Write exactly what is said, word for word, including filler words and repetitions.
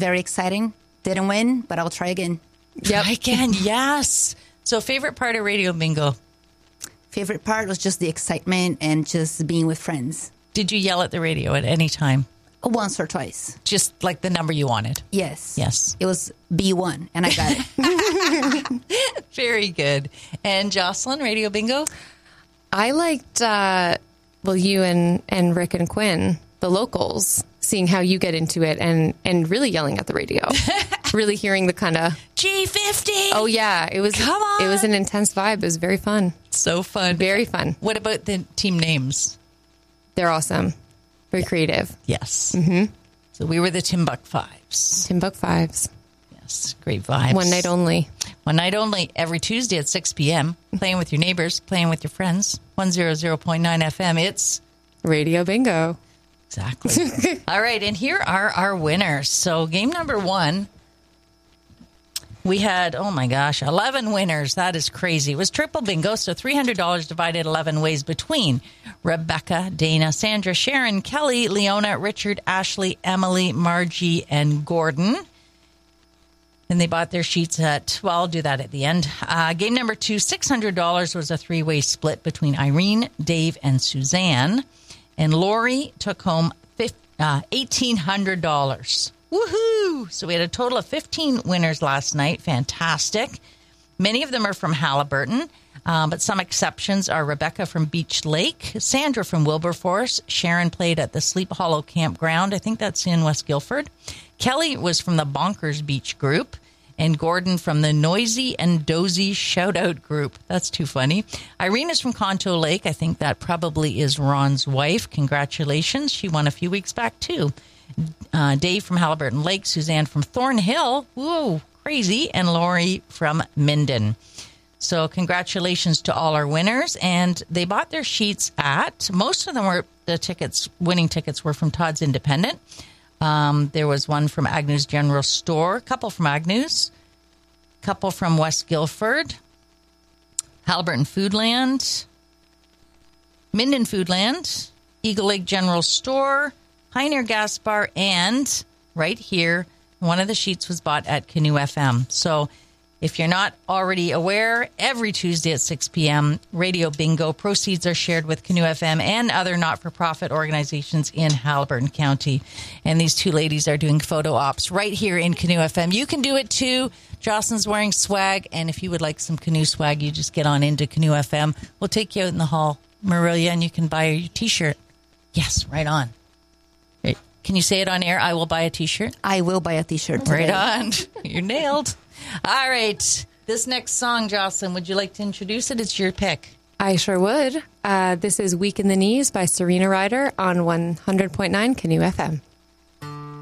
very exciting. Didn't win, but I'll try again. Yep. Try again, yes. So favorite part of Radio Bingo? Favorite part was just the excitement and just being with friends. Did you yell at the radio at any time? Once or twice. Just like the number you wanted? Yes. Yes. It was B one, and I got it. Very good. And Jocelyn, Radio Bingo? I liked, uh, well, you and, and Rick and Quinn, the locals, seeing how you get into it and, and really yelling at the radio. Really hearing the kind of... G fifty! Oh, yeah. It was, Come on! It was an intense vibe. It was very fun. So fun. Very fun. What about the team names? They're awesome. Very creative. Yes. Mm-hmm. So we were the Timbuk Fives. Timbuk Fives. Yes. Great vibes. One night only. One night only. Every Tuesday at six p.m. Playing with your neighbors. Playing with your friends. one hundred point nine F M. It's... Radio Bingo. Exactly. All right. And here are our winners. So game number one... We had, oh my gosh, eleven winners. That is crazy. It was triple bingo, so three hundred dollars divided eleven ways between Rebecca, Dana, Sandra, Sharon, Kelly, Leona, Richard, Ashley, Emily, Margie, and Gordon. And they bought their sheets at, well, I'll do that at the end. Uh, game number two, six hundred dollars was a three-way split between Irene, Dave, and Suzanne. And Lori took home uh, eighteen hundred dollars. Woohoo! So we had a total of fifteen winners last night. Fantastic. Many of them are from Halliburton, um, but some exceptions are Rebecca from Beach Lake, Sandra from Wilberforce, Sharon played at the Sleep Hollow Campground. I think that's in West Guilford. Kelly was from the Bonkers Beach group, and Gordon from the Noisy and Dozy Shoutout group. That's too funny. Irene is from Conto Lake. I think that probably is Ron's wife. Congratulations. She won a few weeks back, too. Uh, Dave from Halliburton Lake, Suzanne from Thornhill, whoa, crazy, and Lori from Minden. So congratulations to all our winners. And they bought their sheets at, most of them were, the tickets, winning tickets were from Todd's Independent. Um, there was one from Agnew's General Store, a couple from Agnew's, a couple from West Guilford, Halliburton Foodland, Minden Foodland, Eagle Lake General Store, Pioneer Gas Bar, and right here, one of the sheets was bought at Canoe F M. So if you're not already aware, every Tuesday at six p.m., Radio Bingo proceeds are shared with Canoe F M and other not-for-profit organizations in Halliburton County. And these two ladies are doing photo ops right here in Canoe F M. You can do it too. Jocelyn's wearing swag, and if you would like some canoe swag, you just get on into Canoe F M. We'll take you out in the hall, Marilia, and you can buy your T-shirt. Yes, right on. Can you say it on air? I will buy a T-shirt. I will buy a T-shirt today. Right on. You're nailed. All right. This next song, Jocelyn, would you like to introduce it? It's your pick. I sure would. Uh, this is Weak in the Knees by Serena Ryder on one hundred point nine Canoe F M.